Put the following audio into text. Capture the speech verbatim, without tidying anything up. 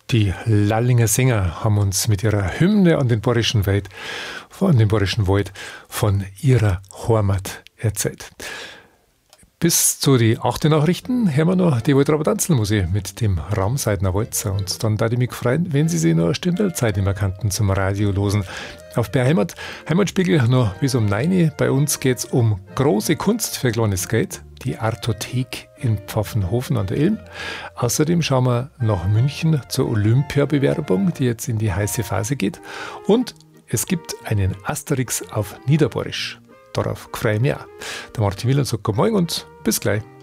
Die Lallinger Sänger haben uns mit ihrer Hymne an den Bayerischen Wald, an den Bayerischen Wald von ihrer Heimat erzählt. Bis zu die achten Nachrichten hören wir noch die Waldtraber-Tanzelmusik mit dem Ramseidner Walzer. Und dann darf ich mich freuen, wenn Sie sich noch eine Stunde Zeit im Erkannten zum Radio losen. Auf der Heimat, Heimatspiegel noch bis um neun Uhr. Bei uns geht es um große Kunst für kleines Geld, die Artothek in Pfaffenhofen an der Ilm. Außerdem schauen wir nach München zur Olympiabewerbung, die jetzt in die heiße Phase geht. Und es gibt einen Asterix auf Niederbayerisch. Darauf freue ich mich auch. Der Martin Wieland sagt Guten Morgen und bis gleich.